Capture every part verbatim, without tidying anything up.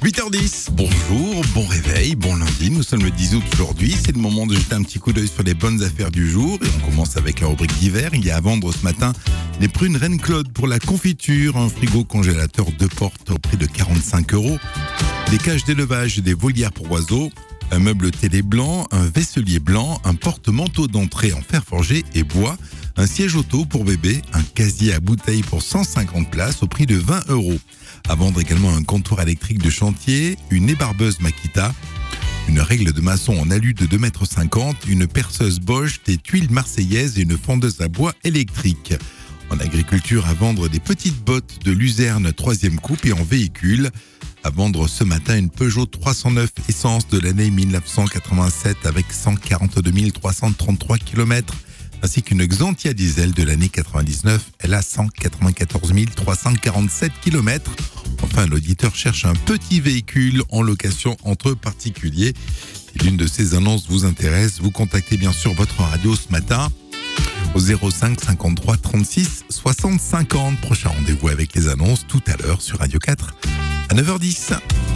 huit heures dix, bonjour, bon réveil, bon lundi, nous sommes le dix août aujourd'hui, c'est le moment de jeter un petit coup d'œil sur les bonnes affaires du jour et on commence avec la rubrique d'hiver. Il y a à vendre ce matin les prunes Reine Claude pour la confiture, un frigo congélateur deux portes au prix de quarante-cinq euros, des cages d'élevage et des volières pour oiseaux, un meuble télé blanc, un vaisselier blanc, un porte-manteau d'entrée en fer forgé et bois, un siège auto pour bébé, un casier à bouteilles pour cent cinquante places au prix de vingt euros. À vendre également un comptoir électrique de chantier, une ébarbeuse Makita, une règle de maçon en alu de deux mètres cinquante, une perceuse Bosch, des tuiles marseillaises et une fondeuse à bois électrique. En agriculture, à vendre des petites bottes de luzerne troisième coupe et en véhicule. À vendre ce matin une Peugeot trois cent neuf essence de l'année mille neuf cent quatre-vingt-sept avec cent quarante-deux mille trois cent trente-trois kilomètres, ainsi qu'une Xantia diesel de l'année quatre-vingt-dix-neuf, elle a cent quatre-vingt-quatorze mille trois cent quarante-sept kilomètres. Enfin, l'auditeur cherche un petit véhicule en location entre particuliers. Si l'une de ces annonces vous intéresse, vous contactez bien sûr votre radio ce matin au zéro cinq cinquante-trois trente-six soixante cinquante. Prochain rendez-vous avec les annonces tout à l'heure sur Radio quatre à neuf heures dix.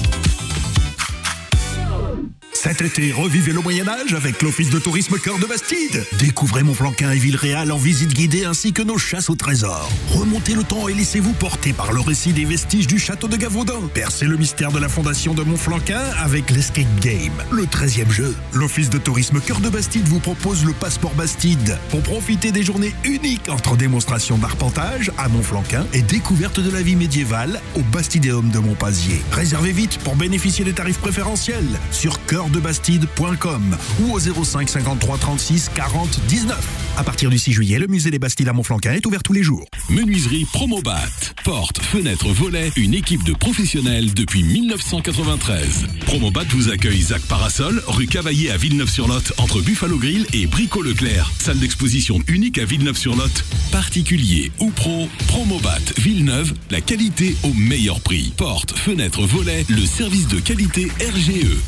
Cet été, revivez le Moyen-Âge avec l'Office de tourisme Cœur de Bastide. Découvrez Montflanquin et Villeréal en visite guidée ainsi que nos chasses au trésor. Remontez le temps et laissez-vous porter par le récit des vestiges du château de Gavaudan. Percez le mystère de la fondation de Montflanquin avec l'Escape Game, le treizième jeu. L'Office de tourisme Cœur de Bastide vous propose le passeport Bastide pour profiter des journées uniques entre démonstrations d'arpentage à Montflanquin et découverte de la vie médiévale au Bastidéum de Montpazier. Réservez vite pour bénéficier des tarifs préférentiels sur cœur de bastide point com ou au zéro cinq cinquante-trois trente-six quarante dix-neuf. À partir du six juillet, le musée des Bastides à Montflanquin est ouvert tous les jours. Menuiserie Promobat. Portes, fenêtres, volets, une équipe de professionnels depuis mille neuf cent quatre-vingt-treize. Promobat vous accueille Zac Parasol, rue Cavaillé à Villeneuve-sur-Lot, entre Buffalo Grill et Brico Leclerc. Salle d'exposition unique à Villeneuve-sur-Lot. Particulier ou pro, Promobat Villeneuve, la qualité au meilleur prix. Portes, fenêtres, volets, le service de qualité R G E.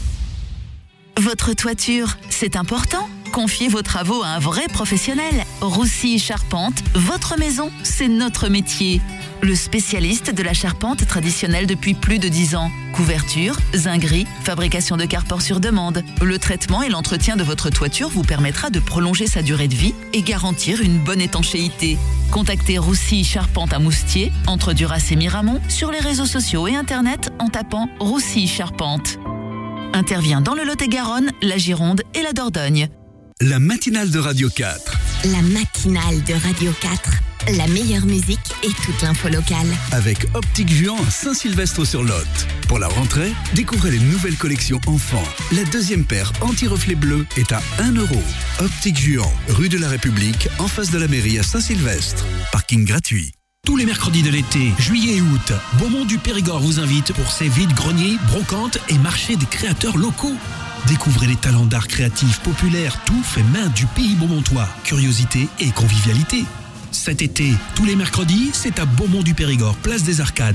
Votre toiture, c'est important? Confiez vos travaux à un vrai professionnel. Roussy Charpente, votre maison, c'est notre métier. Le spécialiste de la charpente traditionnelle depuis plus de dix ans. Couverture, zinguerie, fabrication de carport sur demande. Le traitement et l'entretien de votre toiture vous permettra de prolonger sa durée de vie et garantir une bonne étanchéité. Contactez Roussy Charpente à Moustier, entre Duras et Miramont, sur les réseaux sociaux et internet en tapant Roussy Charpente. Intervient dans le Lot-et-Garonne, la Gironde et la Dordogne. La matinale de Radio quatre. La matinale de Radio quatre. La meilleure musique et toute l'info locale. Avec Optique Juan à Saint-Sylvestre-sur-Lot. Pour la rentrée, découvrez les nouvelles collections enfants. La deuxième paire anti-reflet bleu est à un euro. Optique Juan, rue de la République, en face de la mairie à Saint-Sylvestre. Parking gratuit. Tous les mercredis de l'été, juillet et août, Beaumont du Périgord vous invite pour ses vides-greniers, brocantes et marchés des créateurs locaux. Découvrez les talents d'art créatifs populaires, tout fait main du pays beaumontois, curiosité et convivialité. Cet été, tous les mercredis, c'est à Beaumont du Périgord, place des Arcades.